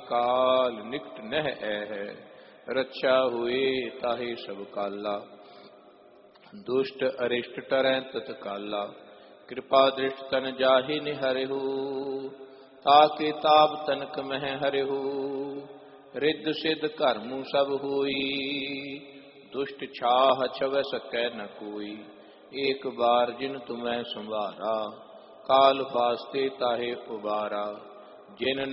काल निकट नह है, रक्षा हुए ताहे सब काला। दुष्ट अरिष्ट टरै तत्काला, कृपा दृष्ट तन जाहि निहरहु, ताके ताप तनक मह हरहु। रिद्ध सिद्ध कर्मु सब होई, दुष्ट छाह छवै सकै न कोई। एक बार जिन तुम्हें संवारा, काल फास्ते ताहे उबारा। जिन